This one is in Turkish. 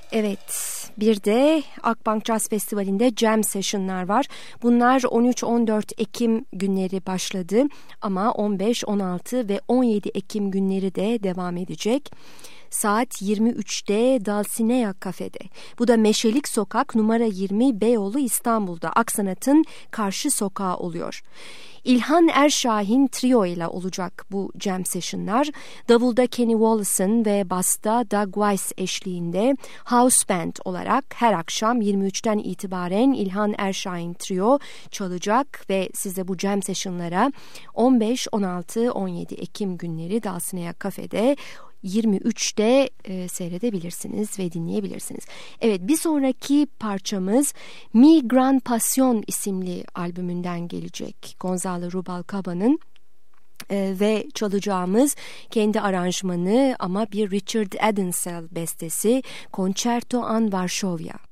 Evet, bir de Akbank Jazz Festivali'nde Jam Session'lar var. Bunlar 13-14 Ekim günleri başladı ama 15, 16 ve 17 Ekim günleri de devam edecek. Saat 23'te Dalsinea Cafe'de. Bu da Meşelik Sokak numara 20 Beyoğlu İstanbul'da. Aksanat'ın karşı sokağı oluyor. İlhan Erşahin trio ile olacak bu jam session'lar. Davulda Kenny Wollesen ve basta Doug Weiss eşliğinde house band olarak her akşam 23'ten itibaren İlhan Erşahin trio çalacak ve size bu jam session'lara 15, 16, 17 Ekim günleri Dalsinea Cafe'de 23'te seyredebilirsiniz ve dinleyebilirsiniz. Evet, bir sonraki parçamız Mi Gran Pasión isimli albümünden gelecek. Gonzalo Rubalcaba'nın ve çalacağımız kendi aranjmanı ama bir Richard Addinsel bestesi Concerto an Varsovia.